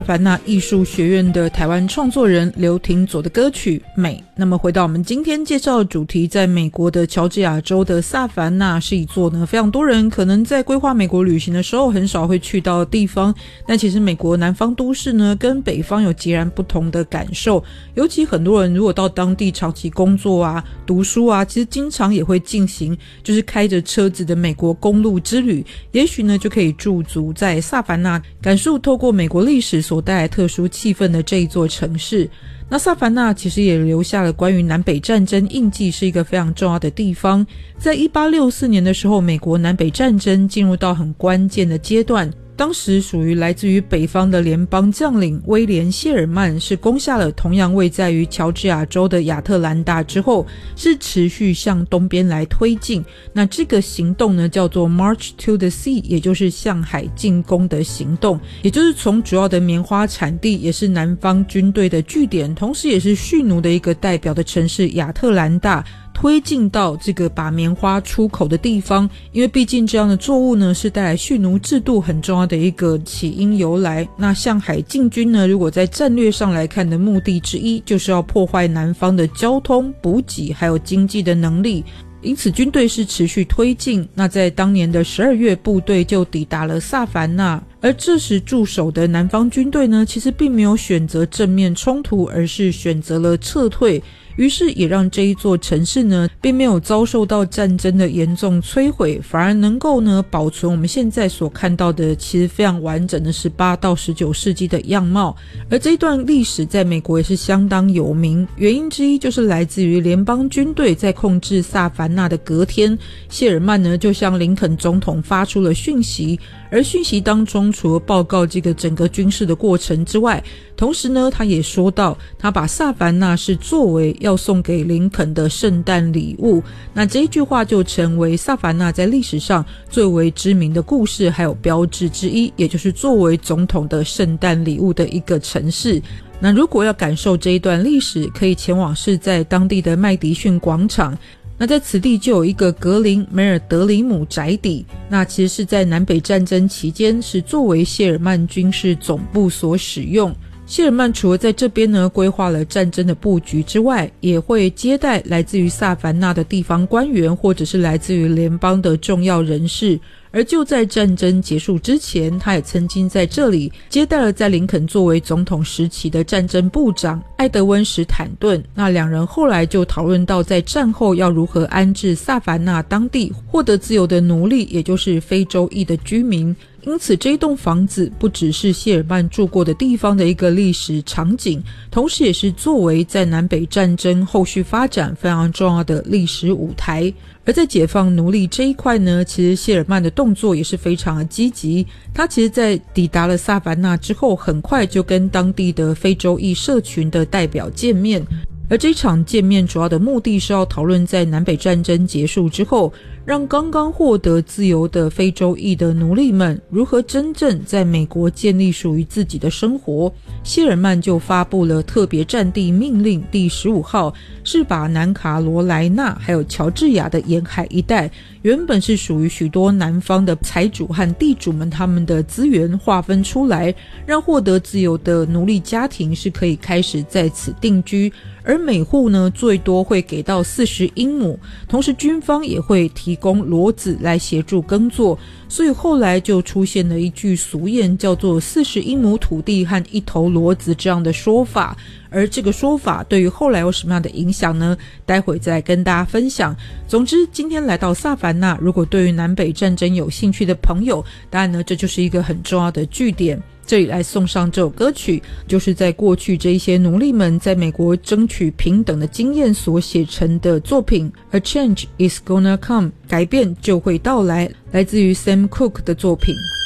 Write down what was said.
凡纳艺术学院的台湾创作人刘廷佐的歌曲《美》。那么回到我们今天介绍的主题，在美国的乔治亚州的萨凡纳是一座非常多人可能在规划美国旅行的时候很少会去到的地方，但其实美国南方都市跟北方有截然不同的感受，尤其很多人如果到当地长期工作啊、读书啊，其实经常也会进行就是开着车子的美国公路之旅，也许就可以驻足在萨凡纳，感受透过美国历史所带来特殊气氛的这一座城市。那萨凡纳其实也留下了关于南北战争印记，是一个非常重要的地方。在1864年的时候，美国南北战争进入到很关键的阶段，当时属于来自于北方的联邦将领威廉·谢尔曼是攻下了同样位在于乔治亚州的亚特兰大之后，是持续向东边来推进。那这个行动叫做 March to the Sea， 也就是向海进攻的行动，也就是从主要的棉花产地，也是南方军队的据点，同时也是蓄奴的一个代表的城市亚特兰大，推进到这个把棉花出口的地方。因为毕竟这样的作物是带来蓄奴制度很重要的一个起因由来。那向海进军如果在战略上来看的目的之一，就是要破坏南方的交通、补给还有经济的能力，因此军队是持续推进。那在当年的12月，部队就抵达了萨凡纳，而这时驻守的南方军队其实并没有选择正面冲突，而是选择了撤退，于是也让这一座城市并没有遭受到战争的严重摧毁，反而能够保存我们现在所看到的其实非常完整的18到19世纪的样貌。而这一段历史在美国也是相当有名，原因之一就是来自于联邦军队在控制萨凡纳的隔天，谢尔曼就向林肯总统发出了讯息，而讯息当中除了报告这个整个军事的过程之外，同时他也说到他把萨凡纳是作为要送给林肯的圣诞礼物。那这一句话就成为萨凡纳在历史上最为知名的故事还有标志之一，也就是作为总统的圣诞礼物的一个城市。那如果要感受这一段历史，可以前往是在当地的麦迪逊广场，那在此地就有一个格林梅尔德里姆宅邸，那其实是在南北战争期间是作为谢尔曼军事总部所使用。谢尔曼除了在这边规划了战争的布局之外，也会接待来自于萨凡纳的地方官员，或者是来自于联邦的重要人士。而就在战争结束之前，他也曾经在这里接待了在林肯作为总统时期的战争部长艾德温·史坦顿。那两人后来就讨论到在战后要如何安置萨凡纳当地获得自由的奴隶，也就是非洲裔的居民。因此这一栋房子不只是谢尔曼住过的地方的一个历史场景，同时也是作为在南北战争后续发展非常重要的历史舞台。而在解放奴隶这一块其实谢尔曼的动作也是非常的积极。他其实在抵达了萨凡纳之后，很快就跟当地的非洲裔社群的代表见面，而这场见面主要的目的是要讨论在南北战争结束之后，让刚刚获得自由的非洲裔的奴隶们如何真正在美国建立属于自己的生活。谢尔曼就发布了特别战地命令第15号，是把南卡罗来纳还有乔治亚的沿海一带原本是属于许多南方的财主和地主们他们的资源划分出来，让获得自由的奴隶家庭是可以开始在此定居，而每户最多会给到40英亩，同时军方也会提供骡子来协助耕作。所以后来就出现了一句俗谚，叫做40英亩土地和1头骡子这样的说法。而这个说法对于后来有什么样的影响呢？待会再跟大家分享。总之今天来到萨凡纳，如果对于南北战争有兴趣的朋友，当然这就是一个很重要的据点。这里来送上这首歌曲，就是在过去这一些奴隶们在美国争取平等的经验所写成的作品 A Change is Gonna Come， 改变就会到来，来自于 Sam Cooke 的作品。